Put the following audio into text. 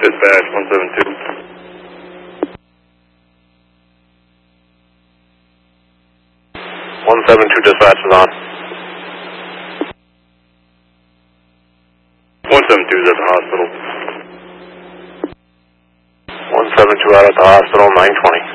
Dispatch 172. 172 dispatch is on. 172 is at the hospital. 172 out at the hospital, 920.